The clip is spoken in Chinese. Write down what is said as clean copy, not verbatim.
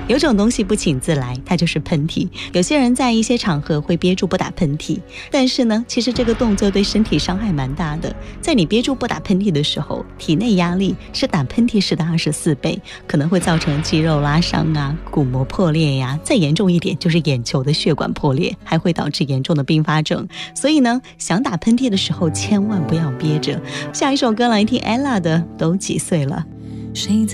有种东西不请自来，它就是喷嚏。有些人在一些场合会憋住不打喷嚏，但是呢，其实这个动作对身体伤害蛮大的。在你憋住不打喷嚏的时候，体内压力是打喷嚏时的24倍，可能会造成肌肉拉伤啊、骨膜破裂呀，再严重一点就是眼球的血管破裂，还会导致严重的并发症。所以呢，想打喷嚏的时候千万不要憋着。下一首歌来听 Ella 的《都几岁了》。